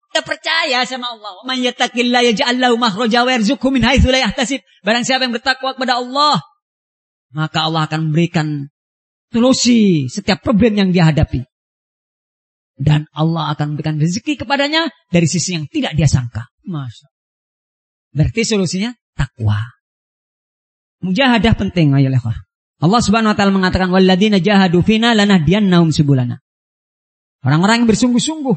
Kita percaya sama Allah. Man yattaqillaha yaj'al lahu makhraja wa yarzuqhu min haitsu la yahtasib. Barang siapa yang bertakwa kepada Allah, maka Allah akan memberikan solusi setiap problem yang dia hadapi. Dan Allah akan memberikan rezeki kepadanya dari sisi yang tidak dia sangka. Masya Allah. Berarti solusinya takwa. Mujahadah penting, ayolah. Allah Subhanahu wa taala mengatakan walladzina jahadu fina lanahdiyannahum subulana. Orang-orang yang bersungguh-sungguh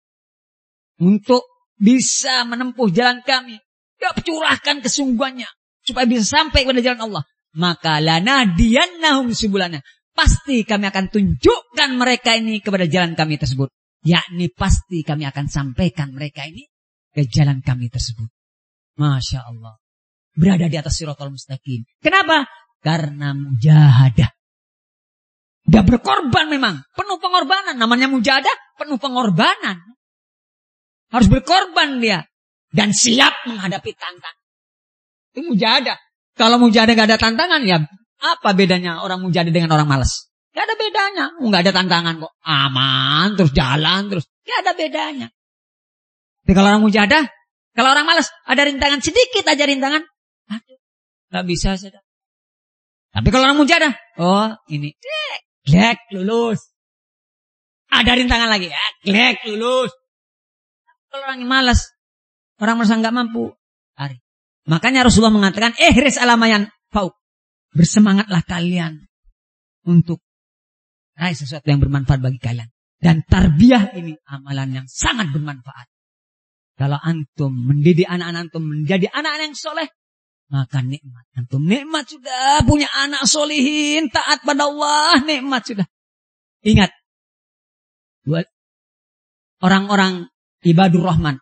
untuk bisa menempuh jalan kami, dia curahkan kesungguhannya supaya bisa sampai pada jalan Allah. Maka lanahdiyannahum subulana. Pasti kami akan tunjukkan mereka ini kepada jalan kami tersebut. Yakni pasti kami akan sampaikan mereka ini ke jalan kami tersebut. Masya Allah. Berada di atas siratal mustaqim. Kenapa? Karena mujahadah. Dia berkorban memang. Penuh pengorbanan. Namanya mujahadah, penuh pengorbanan. Harus berkorban dia. Dan siap menghadapi tantangan. Itu mujahadah. Kalau mujahadah gak ada tantangan, ya apa bedanya orang mujahadah dengan orang malas? Gak ada bedanya. Gak ada tantangan kok. Aman, terus jalan, terus. Gak ada bedanya. Tapi kalau orang mujahadah, kalau orang malas, ada rintangan sedikit aja rintangan. Aduh, gak bisa saja. Tapi kalau orang mujahadah, oh ini, glek, lulus. Ada rintangan lagi, glek, lulus. Kalau orang yang malas, orang merasa gak mampu, lari. Makanya Rasulullah mengatakan, ihris alamayan fauk. Bersemangatlah kalian untuk raih sesuatu yang bermanfaat bagi kalian. Dan tarbiyah ini amalan yang sangat bermanfaat. Kalau antum mendidik anak-anak antum menjadi anak-anak yang soleh, maka nikmat. Antum nikmat sudah, punya anak solihin, taat pada Allah, nikmat sudah. Ingat, buat orang-orang ibadur rahman,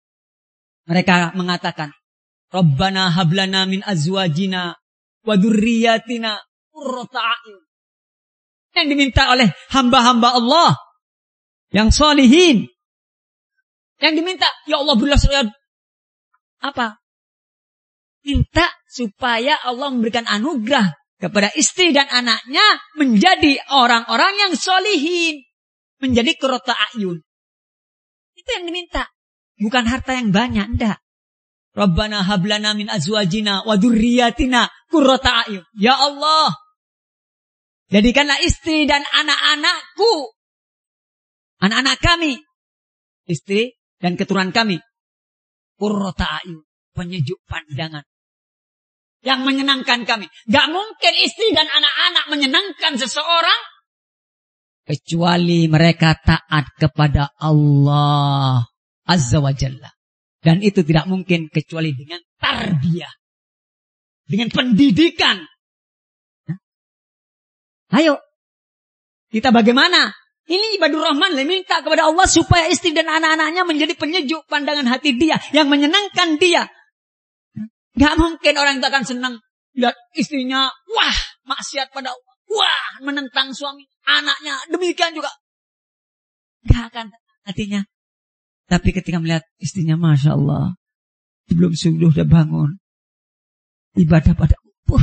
mereka mengatakan, Rabbana hablana min azwajina wa dzurriyyatina qurrata a'yun. Yang diminta oleh hamba-hamba Allah yang solihin. Yang diminta, ya Allah berilah saya apa? Minta supaya Allah memberikan anugerah kepada istri dan anaknya menjadi orang-orang yang solihin, menjadi qurrata a'yun. Itu yang diminta, bukan harta yang banyak, enggak. Rabbana hablana min azwajina wa dzurriyyatina qurrata a'yun. Ya Allah, jadikanlah istri dan anak-anakku, anak-anak kami, istri dan keturunan kami, qurrata a'yun, penyejuk pandangan, yang menyenangkan kami. Gak mungkin istri dan anak-anak menyenangkan seseorang kecuali mereka taat kepada Allah Azza wa Jalla. Dan itu tidak mungkin kecuali dengan tarbiyah, dengan pendidikan. Ayo, kita bagaimana? Ini ibadur rahman, minta kepada Allah supaya istri dan anak-anaknya menjadi penyejuk pandangan hati dia, yang menyenangkan dia. Gak mungkin orang itu akan senang lihat istrinya, wah, maksiat pada Allah, wah, menentang suami, anaknya, demikian juga. Gak akan hatinya. Tapi ketika melihat istrinya, Masya Allah, sebelum subuh udah bangun, ibadah pada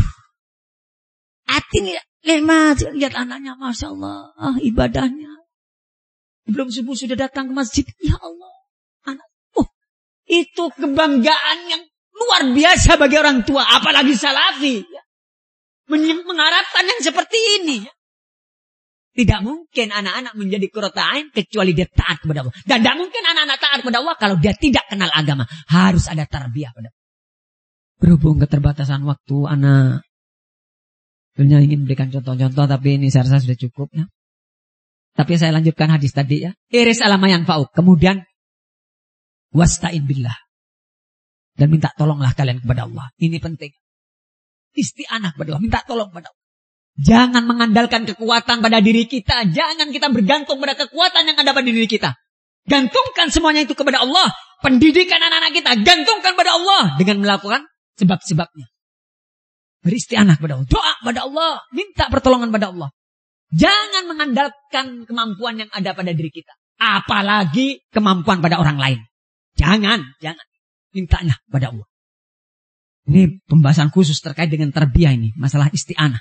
hati nih, nikmat, lihat anaknya, Masya Allah, ibadahnya. Sebelum subuh sudah datang ke masjid, ya Allah, anak. Itu kebanggaan yang luar biasa bagi orang tua, apalagi salafi. Mengharapkan yang seperti ini. Tidak mungkin anak-anak menjadi qurrata a'yun kecuali dia taat kepada Allah. Dan tidak mungkin anak-anak taat kepada Allah kalau dia tidak kenal agama. Harus ada tarbiyah pada Allah. Berhubung keterbatasan waktu, anak sebenarnya ingin berikan contoh-contoh, tapi ini saya rasa sudah cukup ya. Tapi saya lanjutkan hadis tadi ya. Iris alamayan fa'uk. Kemudian wasta'in billah. Dan minta tolonglah kalian kepada Allah. Ini penting. Isti'anah kepada Allah. Minta tolong kepada Allah. Jangan mengandalkan kekuatan pada diri kita. Jangan kita bergantung pada kekuatan yang ada pada diri kita. Gantungkan semuanya itu kepada Allah. Pendidikan anak-anak kita gantungkan pada Allah dengan melakukan sebab-sebabnya. Beristianah kepada Allah. Doa kepada Allah. Minta pertolongan pada Allah. Jangan mengandalkan kemampuan yang ada pada diri kita. Apalagi kemampuan pada orang lain. Jangan. Mintanya pada Allah. Ini pembahasan khusus terkait dengan tarbiyah ini. Masalah isti'anah.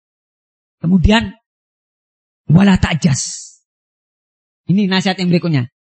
Kemudian wala ta'jas. Ini nasihat yang berikutnya.